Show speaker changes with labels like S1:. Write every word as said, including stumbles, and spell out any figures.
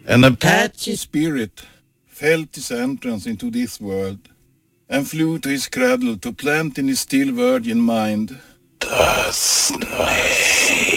S1: An Apache spirit felt his entrance into this world and flew to his cradle to plant in his still virgin mind
S2: the snake.